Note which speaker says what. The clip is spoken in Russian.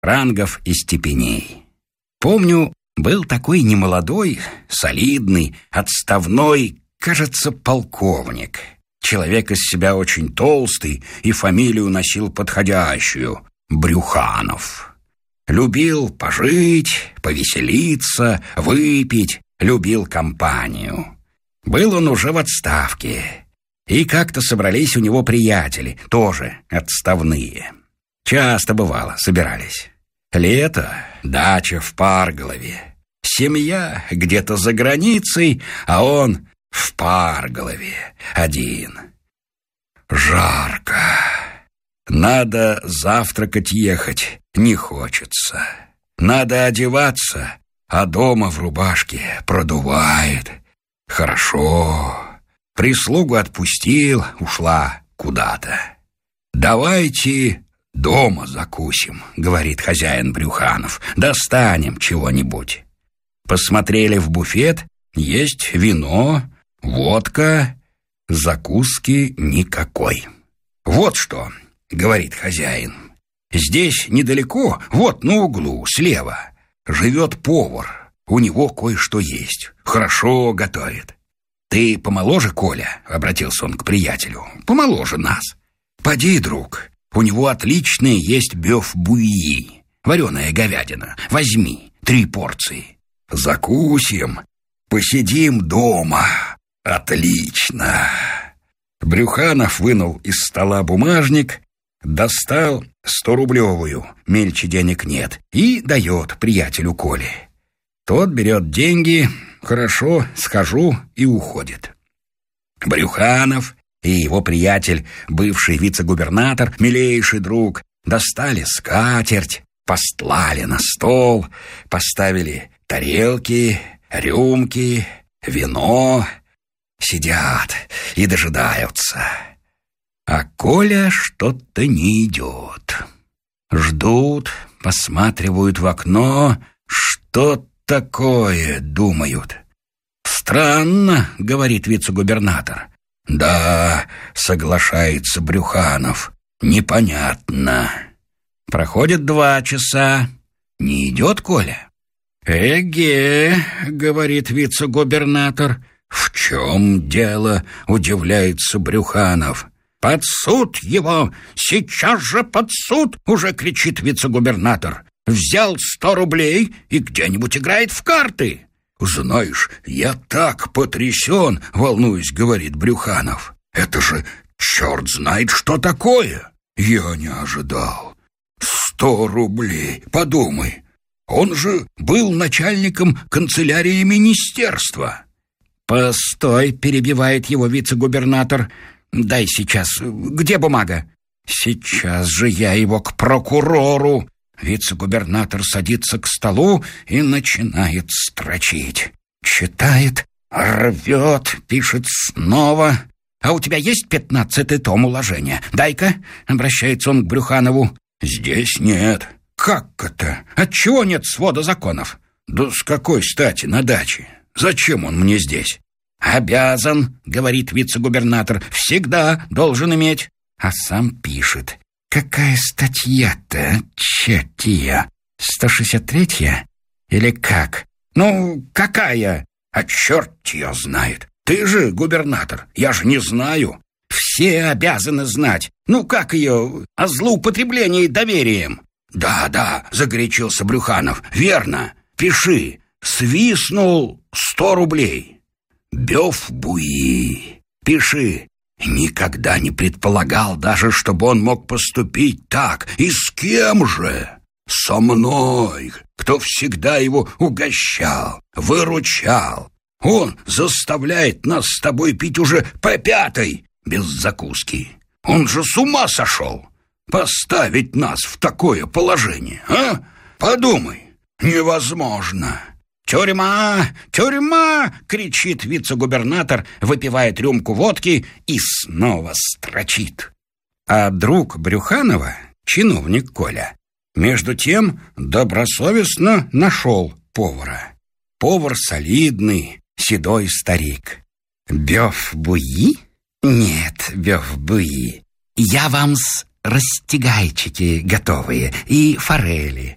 Speaker 1: рангов и степеней. Помню, был такой немолодой, солидный, отставной, кажется, полковник. Человек из себя очень толстый и фамилию носил подходящую — Брюханов. Любил пожить, повеселиться, выпить, любил компанию. Был он уже в отставке, и как-то собрались у него приятели, тоже отставные. Часто бывало, собирались. Лето, дача в Парголове, семья где-то за границей, а он в Парголове один. Жарко. Надо завтракать ехать, не хочется. Надо одеваться, а дома в рубашке продувает. Хорошо. Прислугу отпустил, ушла куда-то. «Давайте дома закусим», — говорит хозяин Брюханов. «Достанем чего-нибудь». Посмотрели в буфет, есть вино, водка, закуски никакой. «Вот что», — говорит хозяин, — «здесь недалеко, вот на углу, слева, живет повар. У него кое-что есть, хорошо готовит. Ты помоложе, Коля?» — обратился он к приятелю. «Помоложе нас. Поди, друг, у него отличное есть бёв-буи, вареная говядина. Возьми 3 порции. Закусим, посидим дома. Отлично». Брюханов вынул из стола бумажник, достал 100-рублевую, мельче денег нет, и дает приятелю Коле. Тот берет деньги, хорошо, схожу, и уходит. Брюханов и его приятель, бывший вице-губернатор, милейший друг, достали скатерть, постлали на стол, поставили тарелки, рюмки, вино, сидят и дожидаются. А Коля что-то не идет. Ждут, посматривают в окно, что такое, думают. «Странно», — говорит вице-губернатор. «Да», — соглашается Брюханов, — «непонятно». Проходит 2 часа. Не идет Коля. «Эге», — говорит вице-губернатор. «В чем дело?» — удивляется Брюханов. «Под суд его! Сейчас же под суд!» — уже кричит вице-губернатор. «Взял 100 рублей и где-нибудь играет в карты». «Знаешь, я так потрясен!» — волнуюсь, говорит Брюханов. «Это же черт знает, что такое! Я не ожидал. 100 рублей, подумай! Он же был начальником канцелярии министерства». «Постой», — перебивает его вице-губернатор. «Дай сейчас. Где бумага?» «Сейчас же я его к прокурору». Вице-губернатор садится к столу и начинает строчить. Читает, рвет, пишет снова. «А у тебя есть 15-й том уложения? Дай-ка», — обращается он к Брюханову. «Здесь нет». «Как это? Отчего нет свода законов?» «Да с какой стати на даче? Зачем он мне здесь?» «Обязан», — говорит вице-губернатор, — «всегда должен иметь». А сам пишет. «Какая статья-то, чатия? 163-я? Или как? Ну, какая?» «А черт ее знает. Ты же губернатор, я же не знаю». «Все обязаны знать. Ну, как ее? О злоупотреблении доверием». «Да, — загорячился Брюханов, — верно. Пиши. Свистнул 100 рублей. Бёв-буи. Пиши. Никогда не предполагал даже, чтобы он мог поступить так. И с кем же? Со мной, кто всегда его угощал, выручал. Он заставляет нас с тобой пить уже по 5-й без закуски. Он же с ума сошел. Поставить нас в такое положение, а? Подумай, невозможно». «Тюрьма! Тюрьма!» — кричит вице-губернатор, выпивает рюмку водки и снова строчит. А друг Брюханова, чиновник Коля, между тем добросовестно нашел повара. Повар солидный, седой старик. «Бёв-буи? Нет, бёв-буи. Я вам с растягайчики готовые и форели.